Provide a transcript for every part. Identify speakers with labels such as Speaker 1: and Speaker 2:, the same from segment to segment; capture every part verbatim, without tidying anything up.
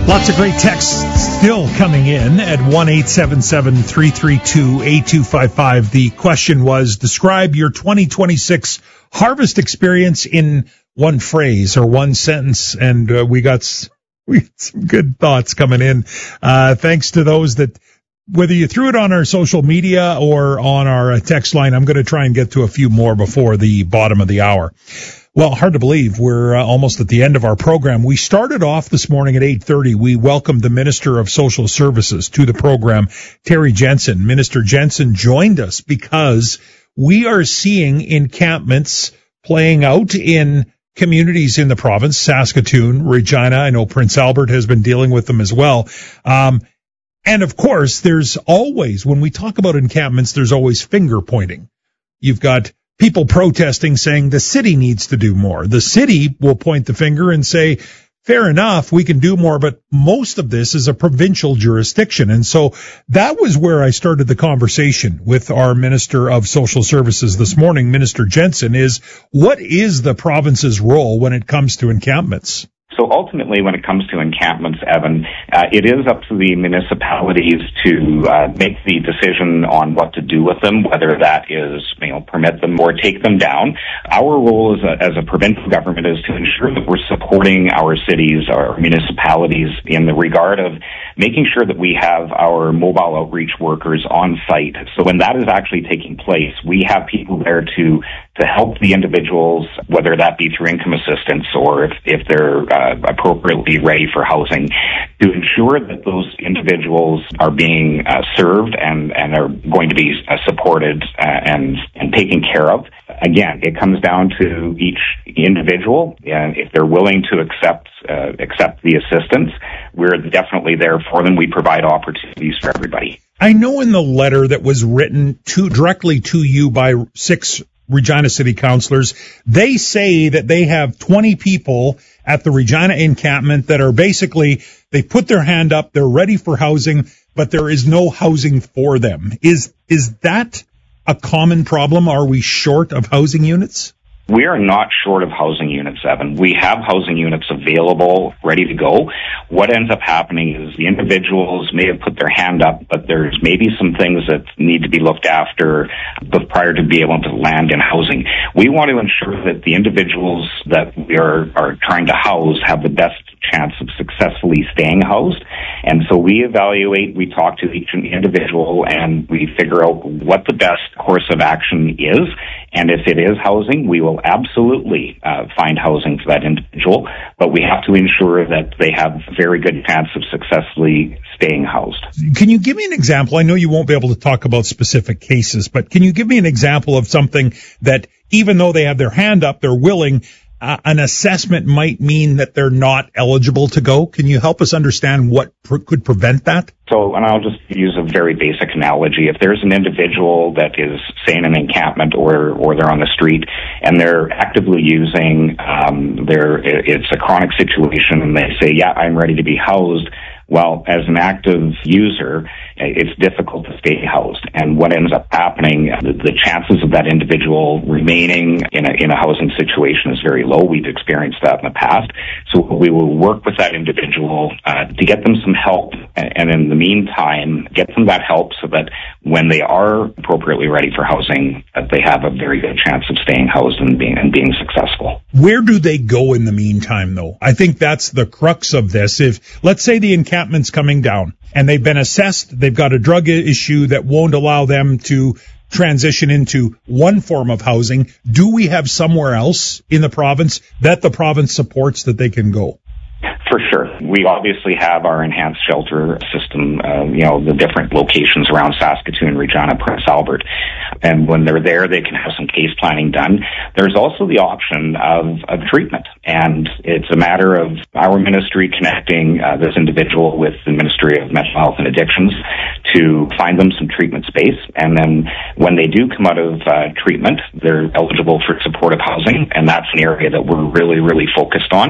Speaker 1: Lots of great texts still coming in at one eight seven seven, three three two, eight two five five. The question was, describe your twenty twenty-six harvest experience in one phrase or one sentence. And uh, we got s- we got some good thoughts coming in. Uh, thanks to those that, whether you threw it on our social media or on our uh, text line, I'm going to try and get to a few more before the bottom of the hour. Well, hard to believe we're uh, almost at the end of our program. We started off this morning at eight thirty. We welcomed the Minister of Social Services to the program, Terry Jensen. Minister Jensen joined us because we are seeing encampments playing out in communities in the province, Saskatoon, Regina. I know Prince Albert has been dealing with them as well. Um, and of course, there's always, when we talk about encampments, there's always finger pointing. You've got people protesting saying the city needs to do more. The city will point the finger and say, fair enough, we can do more, but most of this is a provincial jurisdiction. And so that was where I started the conversation with our Minister of Social Services this morning, Minister Jensen, is what is the province's role when it comes to encampments?
Speaker 2: So ultimately, when it comes to encampments, Evan, uh, it is up to the municipalities to uh, make the decision on what to do with them, whether that is, you know, permit them or take them down. Our role as a, as a provincial government is to ensure that we're supporting our cities, our municipalities in the regard of making sure that we have our mobile outreach workers on site. So when that is actually taking place, we have people there to to help the individuals, whether that be through income assistance or if, if they're uh, appropriately ready for housing, to ensure that those individuals are being uh, served and, and are going to be uh, supported uh, and, and taken care of. Again, it comes down to each individual, and if they're willing to accept uh, accept the assistance, we're definitely there for them. We provide opportunities for everybody.
Speaker 1: I know in the letter that was written to directly to you by six Regina City councillors, they say that they have twenty people at the Regina encampment that are basically, they put their hand up, they're ready for housing, but there is no housing for them. Is is that a common problem? Are we short of housing units?
Speaker 2: We are not short of housing units, Evan. We have housing units available, ready to go. What ends up happening is the individuals may have put their hand up, but there's maybe some things that need to be looked after but prior to be able to land in housing. We want to ensure that the individuals that we are, are trying to house have the best chance of successfully staying housed. And so we evaluate, we talk to each individual, and we figure out what the best course of action is. And if it is housing, we will absolutely uh, find housing for that individual, but we have to ensure that they have a very good chance of successfully staying housed.
Speaker 1: Can you give me an example? I know you won't be able to talk about specific cases, but can you give me an example of something that even though they have their hand up, they're willing, Uh, an assessment might mean that they're not eligible to go? Can you help us understand what pr- could prevent that?
Speaker 2: So, and I'll just use a very basic analogy. If there's an individual that is, say, in an encampment or, or they're on the street and they're actively using, um, their, it's a chronic situation and they say, yeah, I'm ready to be housed. Well, as an active user, it's difficult to stay housed. And what ends up happening, the, the chances of that individual remaining in a, in a housing situation is very low. We've experienced that in the past. So we will work with that individual uh, to get them some help. And in the meantime, get them that help so that when they are appropriately ready for housing, that they have a very good chance of staying housed and being, and being successful.
Speaker 1: Where do they go in the meantime, though? I think that's the crux of this. If, let's say the encampment's coming down and they've been assessed, they've got a drug issue that won't allow them to transition into one form of housing, do we have somewhere else in the province that the province supports that they can go?
Speaker 2: For sure. We obviously have our enhanced shelter system, uh, you know, the different locations around Saskatoon, Regina, Prince Albert. And when they're there, they can have some case planning done. There's also the option of, of treatment. And it's a matter of our ministry connecting uh, this individual with the Ministry of Mental Health and Addictions to find them some treatment space. And then when they do come out of uh, treatment, they're eligible for supportive housing. And that's an area that we're really, really focused on.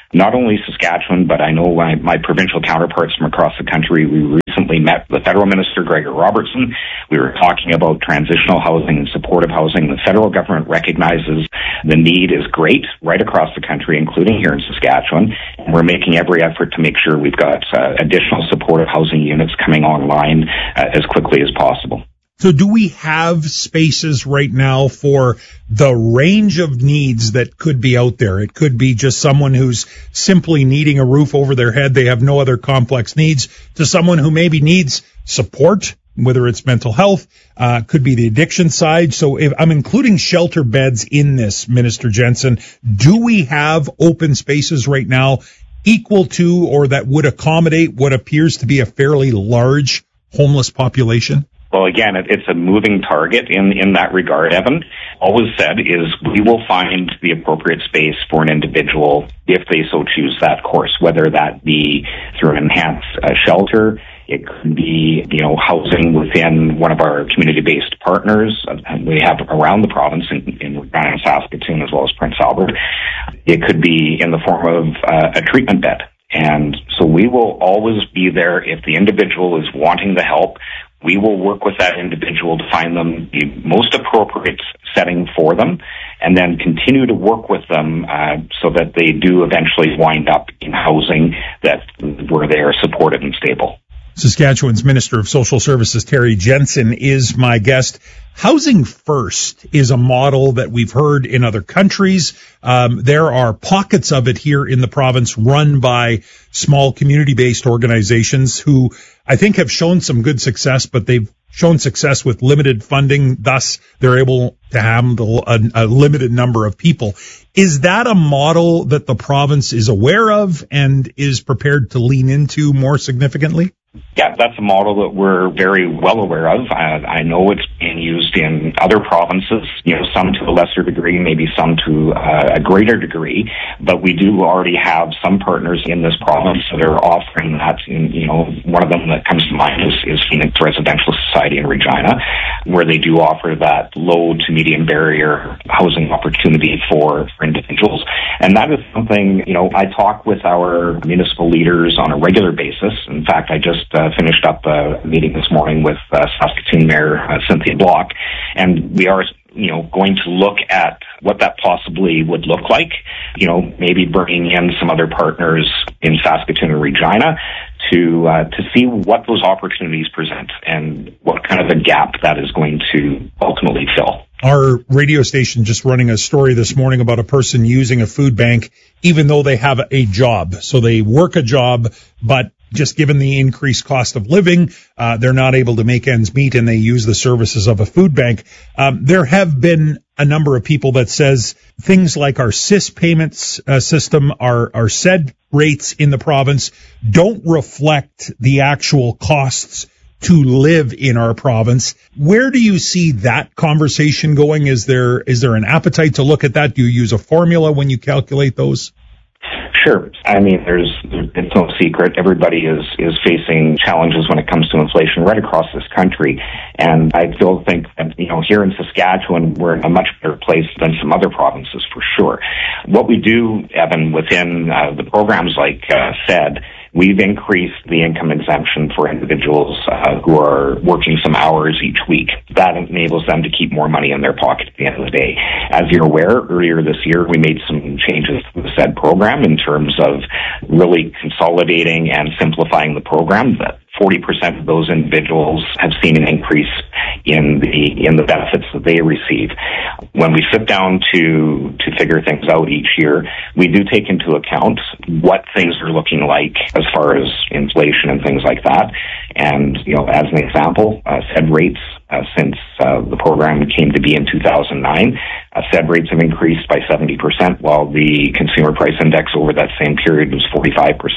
Speaker 2: not only Saskatchewan, but I know my, my provincial counterparts from across the country. We recently met the federal minister, Gregor Robertson. We were talking about transitional housing and supportive housing. The federal government recognizes the need is great right across the country, including here in Saskatchewan. And we're making every effort to make sure we've got uh, additional supportive housing units coming online uh, as quickly as possible.
Speaker 1: So do we have spaces right now for the range of needs that could be out there? It could be just someone who's simply needing a roof over their head. They have no other complex needs, to someone who maybe needs support, whether it's mental health, uh, could be the addiction side. So if I'm including shelter beds in this, Minister Jensen, do we have open spaces right now equal to or that would accommodate what appears to be a fairly large homeless population?
Speaker 2: Well, again, it, it's a moving target in, in that regard, Evan. Always said is we will find the appropriate space for an individual if they so choose that course, whether that be through an enhanced uh, shelter. It could be, you know, housing within one of our community-based partners uh, we have around the province in, in Regina and Saskatoon as well as Prince Albert. It could be in the form of uh, a treatment bed. And so we will always be there if the individual is wanting the help. We will work with that individual to find them the most appropriate setting for them and then continue to work with them uh, so that they do eventually wind up in housing that where they are supported and stable.
Speaker 1: Saskatchewan's Minister of Social Services, Terry Jensen, is my guest. Housing First is a model that we've heard in other countries. Um, there are pockets of it here in the province run by small community-based organizations who I think have shown some good success, but they've shown success with limited funding. Thus, they're able to handle a, a limited number of people. Is that a model that the province is aware of and is prepared to lean into more significantly?
Speaker 2: Yeah, that's a model that we're very well aware of. I, I know it's being used in other provinces, you know, some to a lesser degree, maybe some to uh, a greater degree, but we do already have some partners in this province that are offering that. In, you know, one of them that comes to mind is, is Phoenix Residential Society in Regina, where they do offer that low to medium barrier housing opportunity for, for individuals. And that is something, you know, I talk with our municipal leaders on a regular basis. In fact, I just uh, finished up a meeting this morning with uh, Saskatoon Mayor uh, Cynthia Block, and we are, you know, going to look at what that possibly would look like, you know, maybe bringing in some other partners in Saskatoon and Regina to uh, to see what those opportunities present and what kind of a gap that is going to ultimately fill.
Speaker 1: Our radio station just running a story this morning about a person using a food bank even though they have a job. So they work a job, but just given the increased cost of living, uh, they're not able to make ends meet, and they use the services of a food bank. Um, there have been a number of people that says things like our S I S payments uh, system, our, our S E D rates in the province don't reflect the actual costs to live in our province. Where do you see that conversation going? Is there is there an appetite to look at that? Do you use a formula when you calculate those?
Speaker 2: Sure. I mean, there's, it's no secret. Everybody is, is facing challenges when it comes to inflation right across this country. And I still think that, you know, here in Saskatchewan, we're in a much better place than some other provinces for sure. What we do, Evan, within uh, the programs like uh, S E D, we've increased the income exemption for individuals uh, who are working some hours each week. That enables them to keep more money in their pocket at the end of the day. As you're aware, earlier this year, we made some changes to the S E D program in terms of really consolidating and simplifying the program. That forty percent of those individuals have seen an increase in the in the benefits that they receive. When we sit down to to figure things out each year, we do take into account what things are looking like as far as inflation and things like that. And, you know, as an example, uh, S E D rates uh, since uh, the program came to be in two thousand nine, uh, S E D rates have increased by seventy percent, while the consumer price index over that same period was forty-five percent.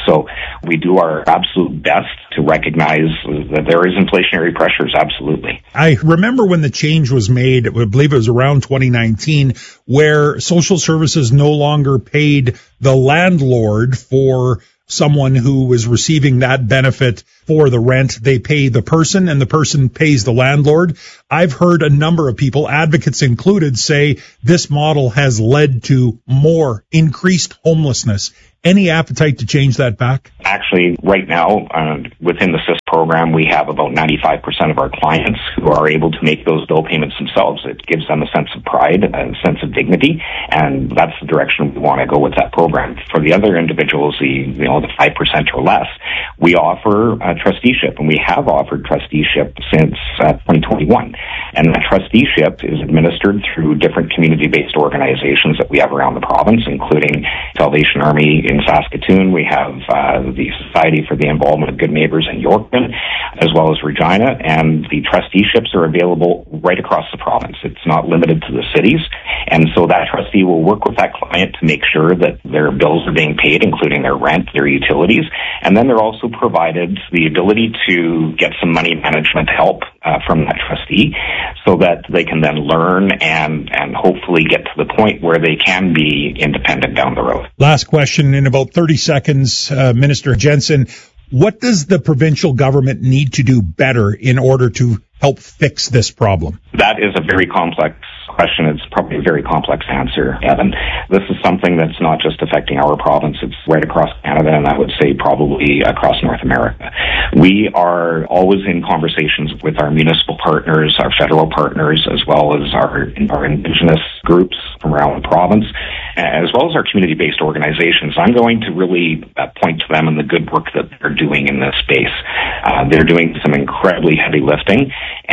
Speaker 2: So we do our absolute best to recognize that there is inflationary pressures, absolutely.
Speaker 1: I remember when the change was made, I believe it was around twenty nineteen, where social services no longer paid the landlord for someone who was receiving that benefit for the rent. They pay the person, and the person pays the landlord. I've heard a number of people, advocates included, say this model has led to more increased homelessness. Any appetite to change that back?
Speaker 2: Actually, right now, uh, within the S I S program, we have about ninety-five percent of our clients who are able to make those bill payments themselves. It gives them a sense of pride, a sense of dignity, and that's the direction we want to go with that program. For the other individuals, the you know the five percent or less, we offer uh, trusteeship, and we have offered trusteeship since uh, twenty twenty-one. And that trusteeship is administered through different community-based organizations that we have around the province, including Salvation Army in Saskatoon. We have uh, the Society for the Involvement of Good Neighbors in Yorkton, as well as Regina, and the trusteeships are available right across the province. It's not limited to the cities, and so that trustee will work with that client to make sure that their bills are being paid, including their rent, their utilities, and then they're also provided the ability to get some money management help uh, from that trustee so that they can then learn and, and hopefully get to the point where they can be independent down the road.
Speaker 1: Last question in about thirty seconds, uh, Minister Jensen. What does the provincial government need to do better in order to help fix this problem?
Speaker 2: That is a very complex question. It's probably a very complex answer, Evan. This is something that's not just affecting our province. It's right across Canada, and I would say probably across North America. We are always in conversations with our municipal partners, our federal partners, as well as our, our Indigenous groups from around the province, as well as our community-based organizations. I'm going to really uh, point to them and the good work that they're doing in this space. Uh, they're doing some incredibly heavy lifting,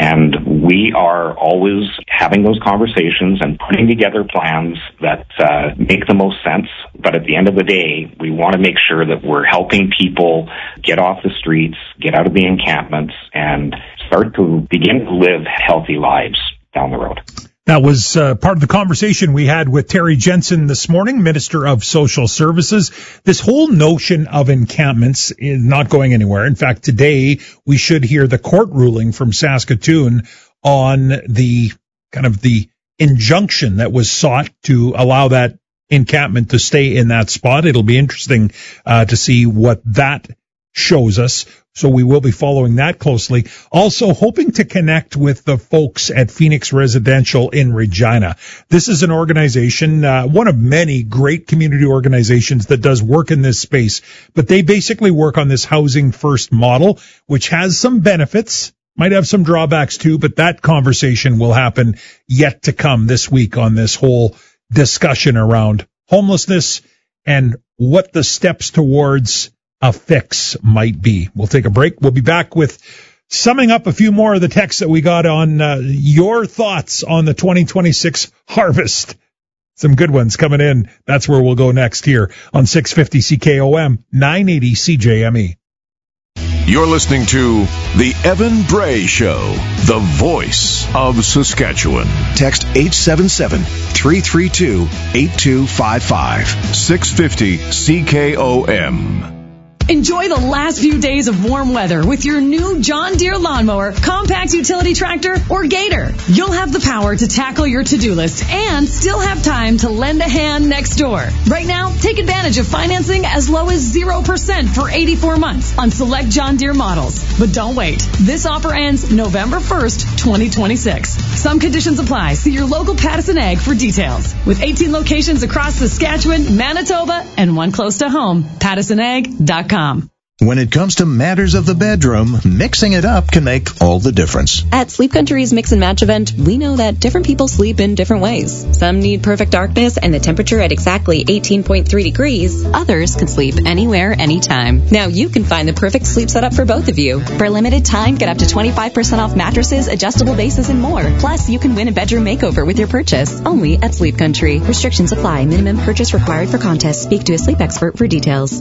Speaker 2: and we are always having those conversations and putting together plans that uh, make the most sense. But at the end of the day, we want to make sure that we're helping people get off the streets, get out of the encampments, and start to begin to live healthy lives down the road.
Speaker 1: That was uh, part of the conversation we had with Terry Jensen this morning, Minister of Social Services. This whole notion of encampments is not going anywhere. In fact, today we should hear the court ruling from Saskatoon on the kind of the injunction that was sought to allow that encampment to stay in that spot. It'll be interesting uh, to see what that shows us. So we will be following that closely. Also hoping to connect with the folks at Phoenix Residential in Regina. This is an organization, uh, one of many great community organizations that does work in this space, but they basically work on this housing first model, which has some benefits, might have some drawbacks too, but that conversation will happen yet to come this week on this whole discussion around homelessness and what the steps towards a fix might be. We'll take a break. We'll be back with summing up a few more of the texts that we got on uh, your thoughts on the twenty twenty-six harvest. Some good ones coming in. That's where we'll go next here on six fifty C K O M, nine eighty C J M E.
Speaker 3: You're listening to The Evan Bray Show, the voice of Saskatchewan.
Speaker 4: Text eight seven seven, three three two, eight two five five.
Speaker 3: six fifty C K O M.
Speaker 5: Enjoy the last few days of warm weather with your new John Deere lawnmower, compact utility tractor, or Gator. You'll have the power to tackle your to-do list and still have time to lend a hand next door. Right now, take advantage of financing as low as zero percent for eighty-four months on select John Deere models. But don't wait. This offer ends November first, twenty twenty-six. Some conditions apply. See your local Pattison Ag for details. With eighteen locations across Saskatchewan, Manitoba, and one close to home, pattison ag dot com.
Speaker 4: When it comes to matters of the bedroom, mixing it up can make all the difference.
Speaker 6: At Sleep Country's Mix and Match event, we know that different people sleep in different ways. Some need perfect darkness and the temperature at exactly eighteen point three degrees. Others can sleep anywhere, anytime. Now you can find the perfect sleep setup for both of you. For a limited time, get up to twenty-five percent off mattresses, adjustable bases, and more. Plus, you can win a bedroom makeover with your purchase. Only at Sleep Country. Restrictions apply. Minimum purchase required for contest. Speak to a sleep expert for details.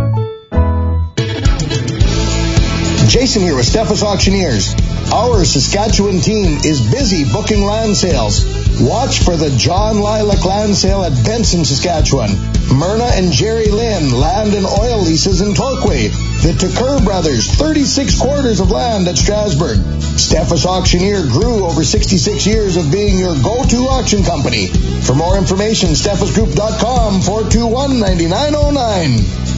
Speaker 7: Jason here with Steffes Auctioneers. Our Saskatchewan team is busy booking land sales. Watch for the John Lilac Land Sale at Benson, Saskatchewan. Myrna and Jerry Lynn, land and oil leases in Torquay. The Tucker Brothers, thirty-six quarters of land at Strasbourg. Steffes Auctioneer grew over sixty-six years of being your go-to auction company. For more information, steffes group dot com, four two one, nine nine zero nine.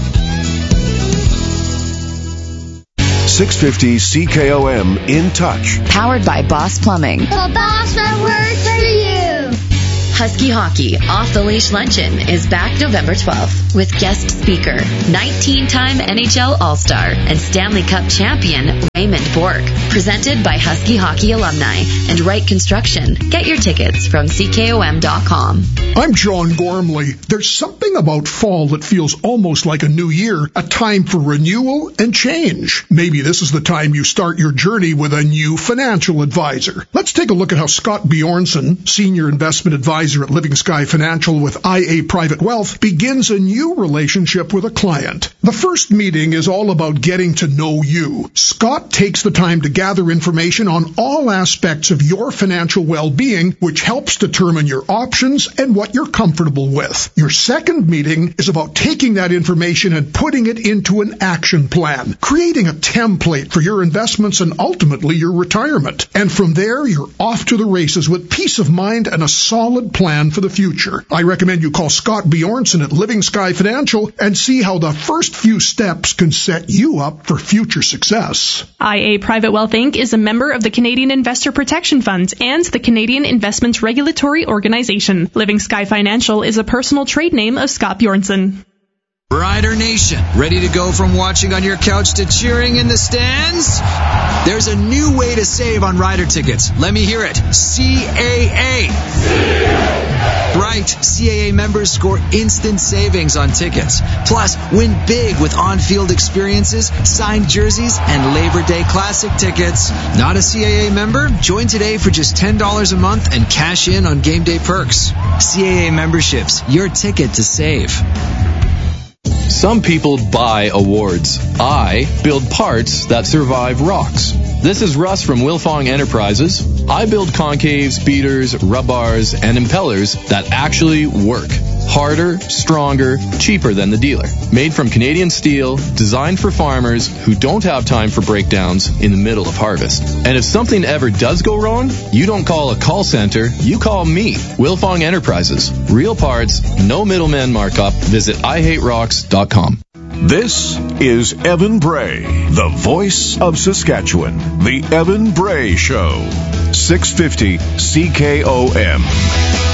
Speaker 3: six fifty C K O M In Touch.
Speaker 8: Powered by Boss Plumbing.
Speaker 9: The boss that works for you.
Speaker 6: Husky Hockey Off-the-Leash Luncheon is back November twelfth with guest speaker, nineteen-time N H L All-Star and Stanley Cup champion Raymond Bourque. Presented by Husky Hockey alumni and Wright Construction. Get your tickets from C K O M dot com.
Speaker 10: I'm John Gormley. There's something about fall that feels almost like a new year, a time for renewal and change. Maybe this is the time you start your journey with a new financial advisor. Let's take a look at how Scott Bjornson, Senior Investment Advisor at Living Sky Financial with I A Private Wealth, begins a new relationship with a client. The first meeting is all about getting to know you. Scott takes the time to gather information on all aspects of your financial well-being, which helps determine your options and what you're comfortable with. Your second meeting is about taking that information and putting it into an action plan, creating a template for your investments and ultimately your retirement. And from there, you're off to the races with peace of mind and a solid plan for the future. I recommend you call Scott Bjornson at Living Sky Financial and see how the first few steps can set you up for future success.
Speaker 11: I A Private Wealth Incorporated is a member of the Canadian Investor Protection Fund and the Canadian Investments Regulatory Organization. Living Sky Financial is a personal trade name of Scott Bjornson.
Speaker 12: Rider Nation, ready to go from watching on your couch to cheering in the stands? There's a new way to save on Rider tickets. Let me hear it. C A A. Right, C A A members score instant savings on tickets. Plus, win big with on-field experiences, signed jerseys, and Labor Day Classic tickets. Not a C A A member? Join today for just ten dollars a month and cash in on game day perks. C A A memberships, your ticket to save.
Speaker 13: Some people buy awards. I build parts that survive rocks. This is Russ from Wilfong Enterprises. I build concaves, beaters, rub bars, and impellers that actually work. Harder, stronger, cheaper than the dealer. Made from Canadian steel, designed for farmers who don't have time for breakdowns in the middle of harvest. And if something ever does go wrong, you don't call a call center, you call me, Wilfong Enterprises. Real parts, no middleman markup. Visit I hate rocks dot com.
Speaker 3: This is Evan Bray, the voice of Saskatchewan. The Evan Bray Show. six fifty C K O M.